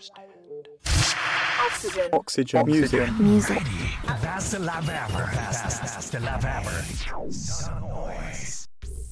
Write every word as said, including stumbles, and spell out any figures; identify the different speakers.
Speaker 1: Oxygen.
Speaker 2: Oxygen. Music.
Speaker 3: Music.
Speaker 4: That's the love ever. That's, that's the love ever. Sun Noise.